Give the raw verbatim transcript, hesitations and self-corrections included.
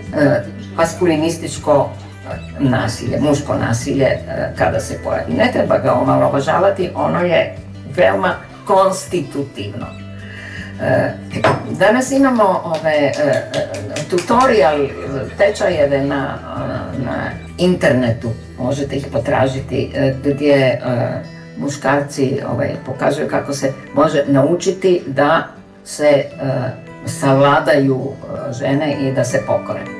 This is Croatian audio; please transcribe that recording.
maskulinističko nasilje, muško nasilje kada se pojavi. Ne treba ga omalovažavati, ono je veoma konstitutivno. Danas imamo ove tutorial tečajeve na, na internetu, možete ih potražiti, gdje muškarci ovaj, pokazuju kako se može naučiti da se savladaju žene i da se pokore.